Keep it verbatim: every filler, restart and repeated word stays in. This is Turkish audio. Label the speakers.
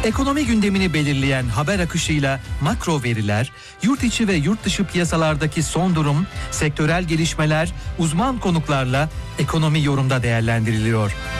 Speaker 1: Ekonomi gündemini belirleyen haber akışıyla makro veriler, yurt içi ve yurt dışı piyasalardaki son durum, sektörel gelişmeler, uzman konuklarla ekonomi yorumda değerlendiriliyor.